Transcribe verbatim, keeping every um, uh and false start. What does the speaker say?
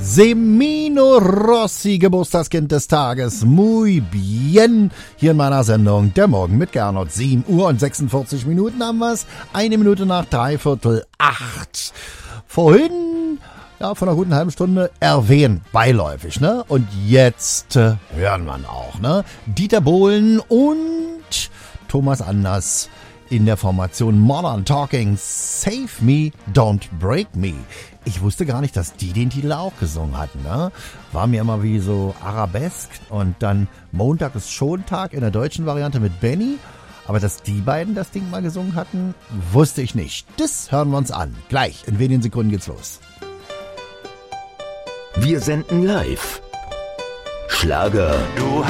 Semino Rossi, Geburtstagskind des Tages. Muy bien. Hier in meiner Sendung Der Morgen mit Gernot. sieben Uhr und sechsundvierzig Minuten haben wir's. Eine Minute nach dreiviertel acht. Vorhin, ja, vor einer guten halben Stunde erwähnt, beiläufig, ne? Und jetzt äh, hören wir ihn auch, ne? Dieter Bohlen und Thomas Anders in der Formation Modern Talking. Save Me, Don't Break Me. Ich wusste gar nicht, dass die den Titel auch gesungen hatten, ne? War mir immer wie so Arabesk und dann Montag ist Schontag in der deutschen Variante mit Benny. Aber dass die beiden das Ding mal gesungen hatten, wusste ich nicht. Das hören wir uns an. Gleich, in wenigen Sekunden geht's los. Wir senden live. Schlager. Du